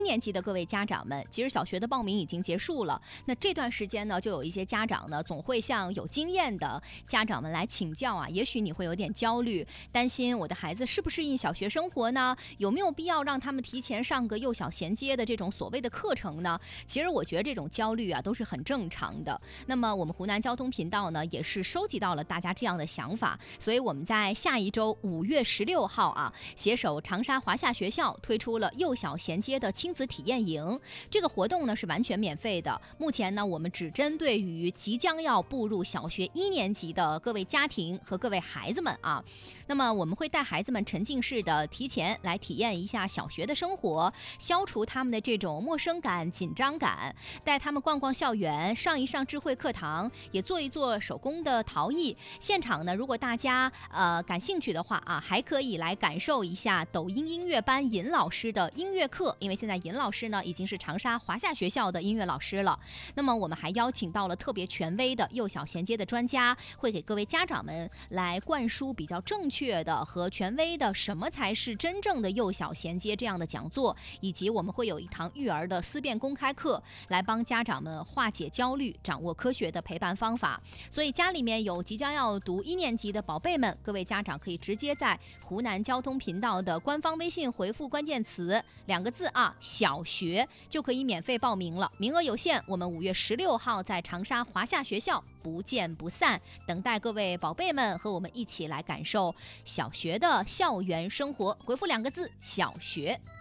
年级的各位家长们，其实小学的报名已经结束了。那这段时间呢，就有一些家长呢，总会向有经验的家长们来请教啊。也许你会有点焦虑，担心我的孩子适不适应小学生活呢？有没有必要让他们提前上个幼小衔接的这种所谓的课程呢？其实我觉得这种焦虑啊，都是很正常的。那么我们湖南交通频道呢，也是收集到了大家这样的想法，所以我们在下一周5月16号啊，携手长沙华夏学校推出了幼小衔接的亲子体验营。这个活动呢是完全免费的，目前呢我们只针对于即将要步入小学1年级的各位家庭和各位孩子们啊。那么我们会带孩子们沉浸式的提前来体验一下小学的生活，消除他们的这种陌生感、紧张感，带他们逛逛校园，上一上智慧课堂，也做一做手工的陶艺。现场呢，如果大家感兴趣的话啊，还可以来感受一下抖音音乐班尹老师的音乐课，因为现在尹老师呢已经是长沙华夏学校的音乐老师了。那么我们还邀请到了特别权威的幼小衔接的专家，会给各位家长们来灌输比较正确的和权威的什么才是真正的幼小衔接这样的讲座，以及我们会有一堂育儿的思辨公开课，来帮家长们化解焦虑，掌握科学的陪伴方法。所以家里面有即将要读1年级的宝贝们，各位家长可以直接在湖南交通频道的官方微信回复关键词2个字啊，小学，就可以免费报名了，名额有限。我们5月16号在长沙华夏学校不见不散，等待各位宝贝们和我们一起来感受小学的校园生活。回复2个字，小学。